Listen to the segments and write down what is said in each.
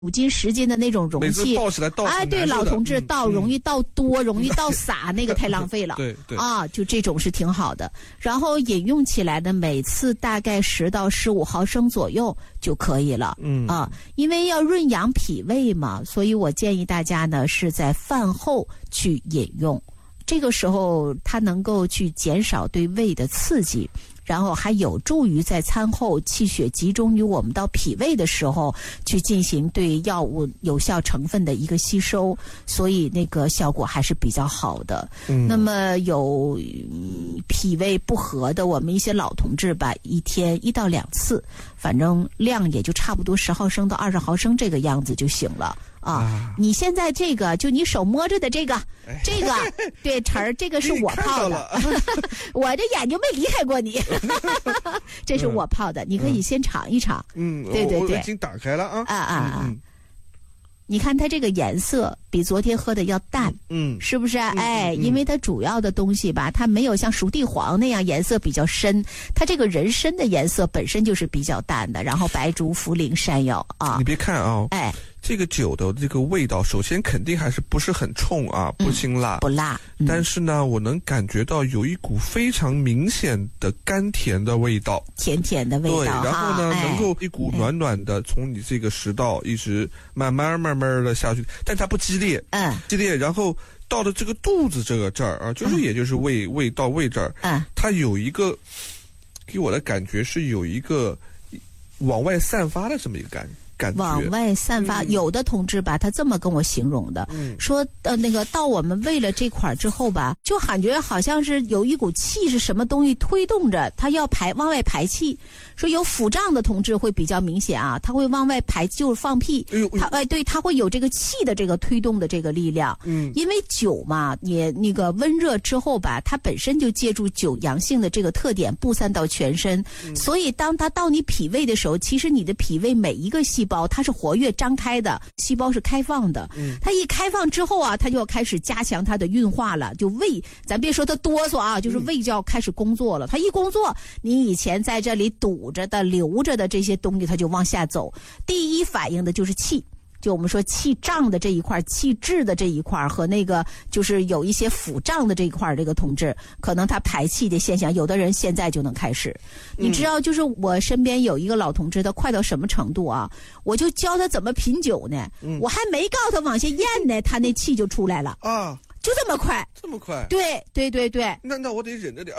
5斤10斤的那种容器， 每次倒起来倒， 哎，对，老同志倒容易倒多，容易倒洒，那个太浪费了。 对对啊，就这种是挺好的。然后饮用起来呢，每次大概10到15毫升左右就可以了。因为要润养脾胃嘛，所以我建议大家呢是在饭后去饮用，这个时候它能够去减少对胃的刺激。然后还有助于在餐后气血集中于我们到脾胃的时候去进行对药物有效成分的一个吸收，所以那个效果还是比较好的。那么有脾胃不和的我们一些老同志吧，一天1到2次，反正量也就差不多10毫升到20毫升这个样子就行了。你现在这个就你手摸着的这个对，晨儿，这个是我泡的我这眼睛没离开过你这是我泡的，你可以先尝一尝。对对对， 我已经打开了啊。 你看它这个颜色比昨天喝的要淡，是不是？因为它主要的东西吧，它没有像熟地黄那样颜色比较深，它这个人参的颜色本身就是比较淡的，然后白术、茯苓、山药啊。 你别看啊，这个酒的这个味道，首先肯定还是不是很冲啊，不辛辣， 不辣。 但是呢，我能感觉到有一股非常明显的甘甜的味道， 甜甜的味道。 对，然后呢，能够一股暖暖的从你这个食道一直慢慢的下去，但它不激烈，激烈，然后到了这个肚子这儿啊，就是也就是胃到胃这儿，它有一个给我的感觉是有一个往外散发的这么一个感觉。 往外散发，有的同志吧，他这么跟我形容的，说那个到我们胃了这块之后吧，就感觉好像是有一股气是什么东西推动着他要往外排气。说有腹胀的同志会比较明显啊，他会往外排，就是放屁。对，他会有这个气的这个推动的这个力量。因为酒嘛，也那个温热之后吧，它本身就借助酒阳性的这个特点布散到全身，所以当它到你脾胃的时候，其实你的脾胃每一个细胞它是活跃张开的，细胞是开放的。它一开放之后啊，它就要开始加强它的运化了，就胃，咱别说它哆嗦啊，就是胃就要开始工作了。它一工作，你以前在这里堵着的留着的这些东西它就往下走，第一反应的就是气，就我们说气胀的这一块，气滞的这一块，和那个就是有一些腹胀的这一块，这个同志可能他排气的现象，有的人现在就能开始。你知道，就是我身边有一个老同志，他快到什么程度啊？我就教他怎么品酒呢，我还没告诉他往下咽呢，他那气就出来了啊。就这么快， 这么快？ 对对对对。 那我得忍着点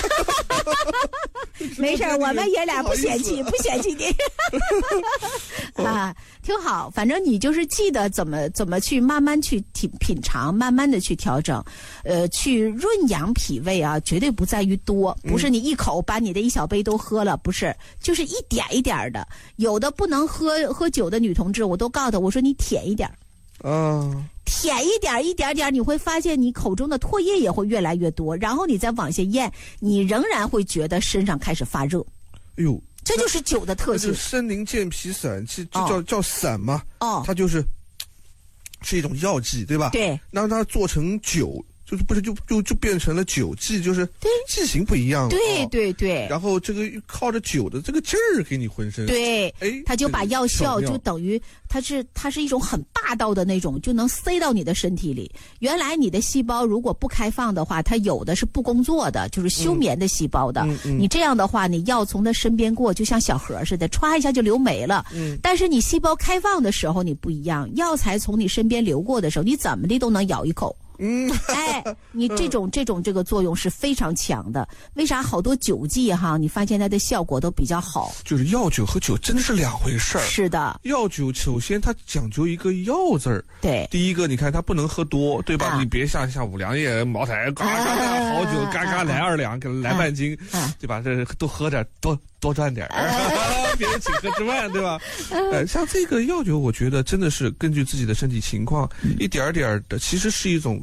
没事，我们爷俩不嫌弃你啊，挺好。反正你就是记得怎么去慢慢去品尝，慢慢的去调整，去润养脾胃啊，绝对不在于多，不是你一口把你的1小杯都喝了，不是，就是一点一点的。有的不能喝酒的女同志，我都告诉她，我说你舔一点。舔一点一点点，你会发现你口中的唾液也会越来越多，然后你再往下咽，你仍然会觉得身上开始发热。哎呦，这就是酒的特性。 参苓健脾散气，就叫散嘛。它就是一种药剂，对吧？ 对。 让它做成酒，就是不是就变成了酒剂，就是剂型不一样。 对对对。 然后这个靠着酒的这个劲儿给你浑身。 对。它就把药效就等于它是一种很霸道的那种，就能塞到你的身体里。原来你的细胞如果不开放的话，它有的是不工作的，就是休眠的细胞的。你这样的话，你药从它身边过，就像小河似的，歘一下就流没了。但是你细胞开放的时候，你不一样，药材从你身边流过的时候，你怎么的都能咬一口。你这个作用是非常强的。为啥好多酒剂哈，你发现它的效果都比较好？ 就是药酒和酒真的是两回事儿。 是的， 药酒首先它讲究一个药字儿。 对， 第一个你看它不能喝多，对吧？你别像五粮液、茅台，嘎嘎好酒，嘎嘎来2两，给来半斤，对吧？这多喝点，多赚点别人请客吃饭，对吧？像这个药酒，我觉得真的是根据自己的身体情况，一点点的，其实是一种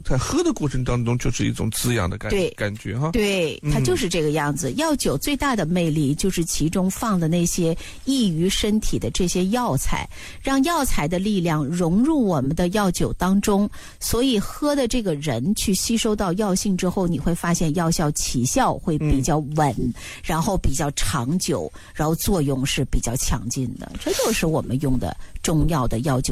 在喝的过程当中就是一种滋养的感觉哈。 对，它就是这个样子。药酒最大的魅力就是其中放的那些益于身体的这些药材，让药材的力量融入我们的药酒当中，所以喝的这个人去吸收到药性之后，你会发现药效起效会比较稳，然后比较长久，然后作用是比较强劲的。这就是我们用的中药的药酒